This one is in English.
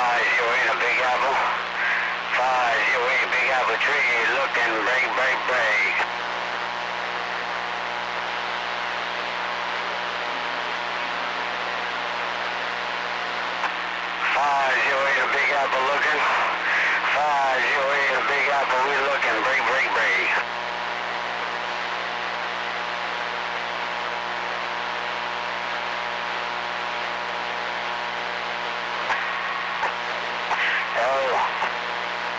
508 Big Apple. 508 Big Apple Tree, looking, brake, brake, brake. 508 Big Apple looking. 508 Big Apple, we looking, brake, brake, brake.